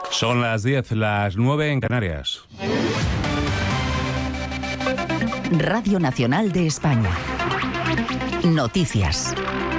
Son las 10, las 9 en Canarias. Radio Nacional de España. Noticias.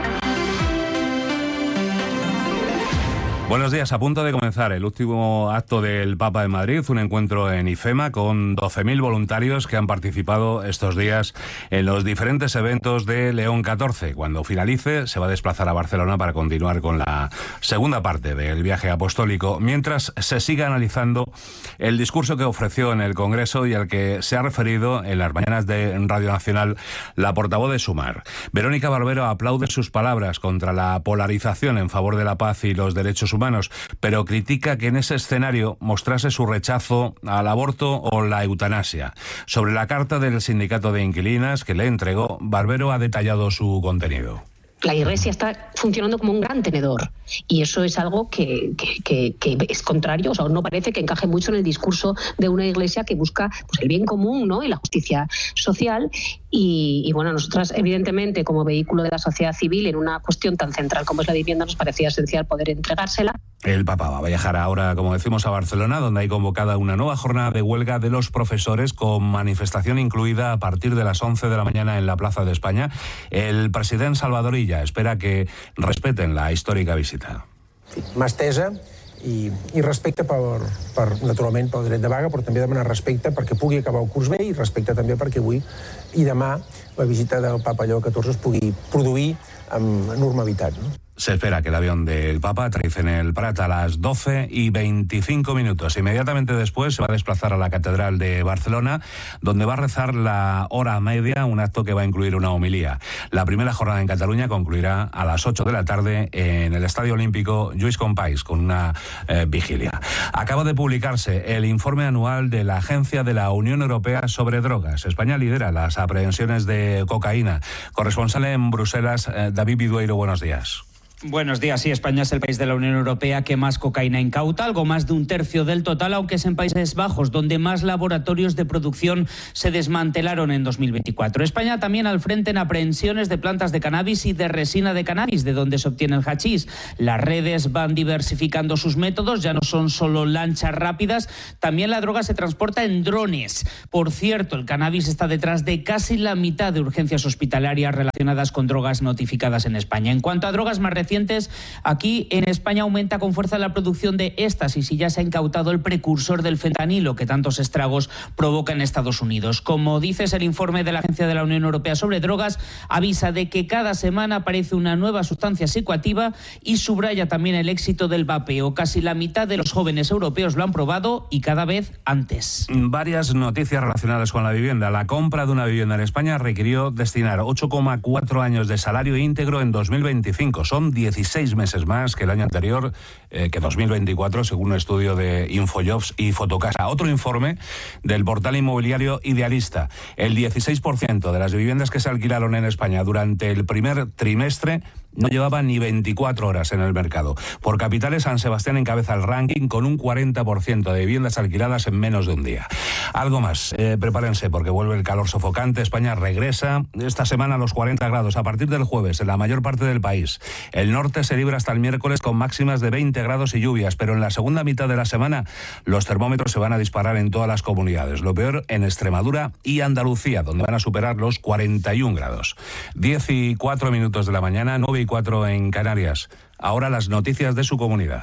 Buenos días, a punto de comenzar el último acto del Papa en Madrid, un encuentro en IFEMA con 12.000 voluntarios que han participado estos días en los diferentes eventos de León XIV. Cuando finalice, se va a desplazar a Barcelona para continuar con la segunda parte del viaje apostólico, mientras se sigue analizando el discurso que ofreció en el Congreso y al que se ha referido en las mañanas de Radio Nacional la portavoz de Sumar. Verónica Barbero aplaude sus palabras contra la polarización en favor de la paz y los derechos humanos, pero critica que en ese escenario mostrase su rechazo al aborto o la eutanasia. Sobre la carta del sindicato de inquilinas que le entregó, Barbero ha detallado su contenido. La Iglesia está funcionando como un gran tenedor y eso es algo que es contrario, o sea, no parece que encaje mucho en el discurso de una Iglesia que busca pues, el bien común, ¿no? Y la justicia social. Y bueno, nosotras evidentemente como vehículo de la sociedad civil en una cuestión tan central como es la vivienda nos parecía esencial poder entregársela. El Papa va a viajar ahora, como decimos, a Barcelona, donde hay convocada una nueva jornada de huelga de los profesores con manifestación incluida a partir de las 11 de la mañana en la Plaza de España. El presidente Salvador Illa espera que respeten la histórica visita. Mà estesa i respecte naturalment pel dret de vaga, però també demanar respecte perquè pugui acabar el curs bé i respecte també perquè avui i demà la visita del Papa Lleó XIV es pugui produir amb normalitat, no? Se espera que el avión del Papa aterrice en el Prat a las 12:25. Inmediatamente después se va a desplazar a la Catedral de Barcelona, donde va a rezar la hora media, un acto que va a incluir una homilía. La primera jornada en Cataluña concluirá a las 8 de la tarde en el Estadio Olímpico Lluís Companys, con una vigilia. Acaba de publicarse el informe anual de la Agencia de la Unión Europea sobre Drogas. España lidera las aprehensiones de cocaína. Corresponsal en Bruselas, David Vidueiro, buenos días. Buenos días. Sí, España es el país de la Unión Europea que más cocaína incauta, algo más de un tercio del total, aunque es en Países Bajos, donde más laboratorios de producción se desmantelaron en 2024. España también al frente en aprehensiones de plantas de cannabis y de resina de cannabis, de donde se obtiene el hachís. Las redes van diversificando sus métodos, ya no son solo lanchas rápidas, también la droga se transporta en drones. Por cierto, el cannabis está detrás de casi la mitad de urgencias hospitalarias relacionadas con drogas notificadas en España. En cuanto a drogas más recientes, aquí en España aumenta con fuerza la producción de éxtasis y ya se ha incautado el precursor del fentanilo que tantos estragos provoca en Estados Unidos. Como dices, el informe de la Agencia de la Unión Europea sobre Drogas avisa de que cada semana aparece una nueva sustancia psicoactiva y subraya también el éxito del vapeo. Casi la mitad de los jóvenes europeos lo han probado y cada vez antes. Varias noticias relacionadas con la vivienda. La compra de una vivienda en España requirió destinar 8,4 años de salario íntegro en 2025. Son 16 meses más que el año anterior, que 2024, según un estudio de Infojobs y Fotocasa. Otro informe del portal inmobiliario Idealista. El 16% de las viviendas que se alquilaron en España durante el primer trimestre no llevaban ni 24 horas en el mercado. Por capitales, San Sebastián encabeza el ranking con un 40% de viviendas alquiladas en menos de un día. Algo más, prepárense porque vuelve el calor sofocante. España regresa esta semana a los 40 grados a partir del jueves en la mayor parte del país. El norte se libra hasta el miércoles con máximas de 20 grados y lluvias, pero en la segunda mitad de la semana los termómetros se van a disparar en todas las comunidades. Lo peor en Extremadura y Andalucía, donde van a superar los 41 grados. 10:04 de la mañana, 9:04 en Canarias. Ahora las noticias de su comunidad.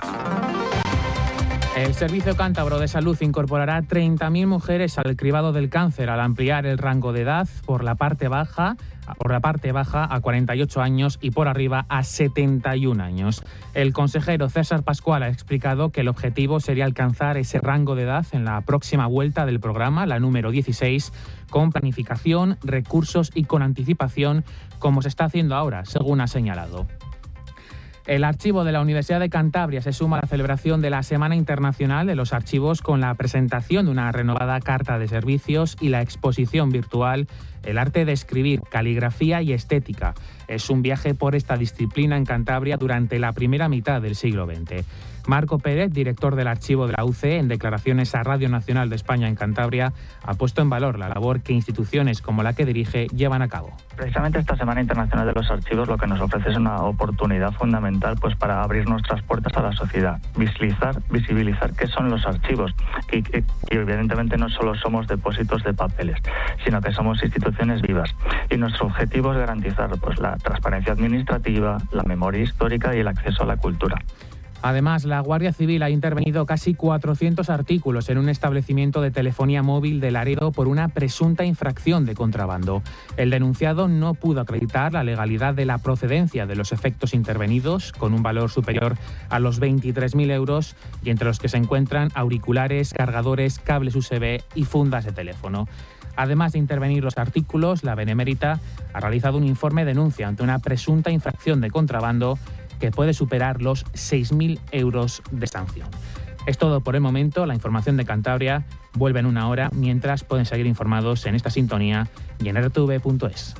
El Servicio Cántabro de Salud incorporará 30.000 mujeres al cribado del cáncer al ampliar el rango de edad por la parte baja a 48 años y por arriba a 71 años. El consejero César Pascual ha explicado que el objetivo sería alcanzar ese rango de edad en la próxima vuelta del programa, la número 16, con planificación, recursos y con anticipación, como se está haciendo ahora, según ha señalado. El archivo de la Universidad de Cantabria se suma a la celebración de la Semana Internacional de los Archivos con la presentación de una renovada carta de servicios y la exposición virtual el arte de escribir, caligrafía y estética. Es un viaje por esta disciplina en Cantabria durante la primera mitad del siglo XX. Marco Pérez, director del archivo de la UC, en declaraciones a Radio Nacional de España en Cantabria, ha puesto en valor la labor que instituciones como la que dirige llevan a cabo. Precisamente esta Semana Internacional de los Archivos lo que nos ofrece es una oportunidad fundamental para abrir nuestras puertas a la sociedad, visibilizar qué son los archivos y evidentemente no solo somos depósitos de papeles, sino que somos instituciones vivas. Y nuestro objetivo es garantizar la transparencia administrativa, la memoria histórica y el acceso a la cultura. Además, la Guardia Civil ha intervenido casi 400 artículos en un establecimiento de telefonía móvil de Laredo por una presunta infracción de contrabando. El denunciado no pudo acreditar la legalidad de la procedencia de los efectos intervenidos, con un valor superior a los 23.000 euros, y entre los que se encuentran auriculares, cargadores, cables USB y fundas de teléfono. Además de intervenir los artículos, la Benemérita ha realizado un informe de denuncia ante una presunta infracción de contrabando que puede superar los 6.000 euros de sanción. Es todo por el momento. La información de Cantabria vuelve en una hora, mientras pueden seguir informados en esta sintonía y en rtv.es.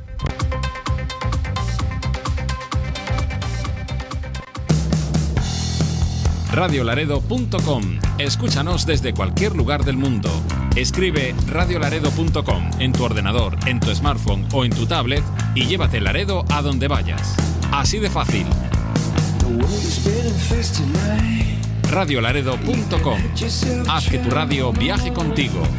radiolaredo.com. Escúchanos desde cualquier lugar del mundo. Escribe radiolaredo.com en tu ordenador, en tu smartphone o en tu tablet y llévate Laredo a donde vayas. Así de fácil. radiolaredo.com. Haz que tu radio viaje contigo.